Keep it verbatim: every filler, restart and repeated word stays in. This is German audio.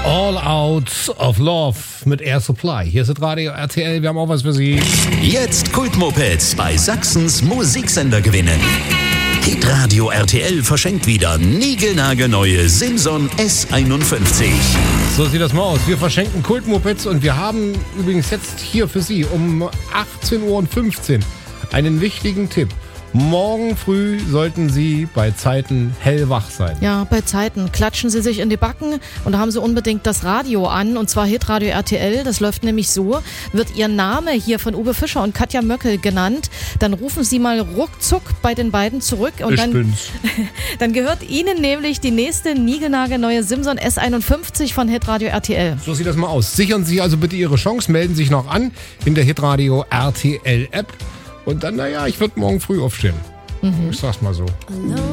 All Out of Love mit Air Supply. Hier ist das Radio R T L, wir haben auch was für Sie. Jetzt Kultmopeds bei Sachsens Musiksender gewinnen. Hitradio R T L verschenkt wieder niegelnagelneue Simson S einundfünfzig. So sieht das mal aus. Wir verschenken Kultmopeds und wir haben übrigens jetzt hier für Sie um achtzehn Uhr fünfzehn einen wichtigen Tipp. Morgen früh sollten Sie bei Zeiten hellwach sein. Ja, bei Zeiten. Klatschen Sie sich in die Backen und da haben Sie unbedingt das Radio an, und zwar Hitradio R T L. Das läuft nämlich so: wird Ihr Name hier von Uwe Fischer und Katja Möckel genannt, dann rufen Sie mal ruckzuck bei den beiden zurück und ich dann, bin's. dann gehört Ihnen nämlich die nächste niegelnagelneue Simson S einundfünfzig von Hitradio R T L. So sieht das mal aus. Sichern Sie also bitte Ihre Chance, melden Sie sich noch an in der Hitradio R T L App. Und dann, naja, ich würde morgen früh aufstehen. Mhm. Ich sag's mal so.